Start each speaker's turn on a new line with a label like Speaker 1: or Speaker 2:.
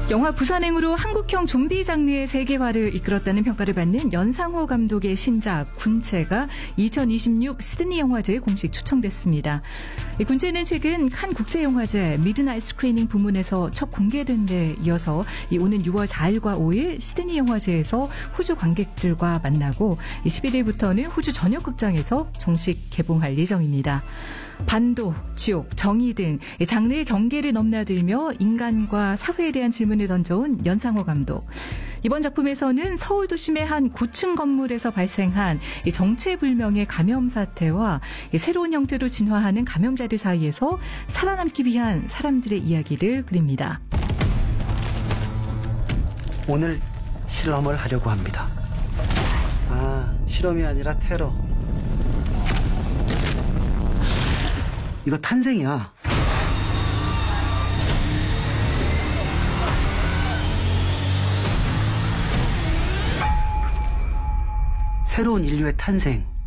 Speaker 1: 영화 부산행으로 한국형 좀비 장르의 세계화를 이끌었다는 평가를 받는 연상호 감독의 신작 군체가 2026 시드니 영화제에 공식 초청됐습니다. 군체는 최근 칸 국제영화제 미드나잇 스크리닝 부문에서 첫 공개된 데 이어서 오는 6월 4일과 5일 시드니 영화제에서 호주 관객들과 만나고 11일부터는 호주 전역 극장에서 정식 개봉할 예정입니다. 반도, 지옥, 정의 등 장르의 경계를 넘나들며 인간과 사회에 대한 질문을 던져온 연상호 감독. 이번 작품에서는 서울 도심의 한 고층 건물에서 발생한 정체불명의 감염 사태와 새로운 형태로 진화하는 감염자들 사이에서 살아남기 위한 사람들의 이야기를 그립니다.
Speaker 2: 오늘 실험을 하려고 합니다. 실험이 아니라 테러. 이거 탄생이야. 새로운 인류의 탄생.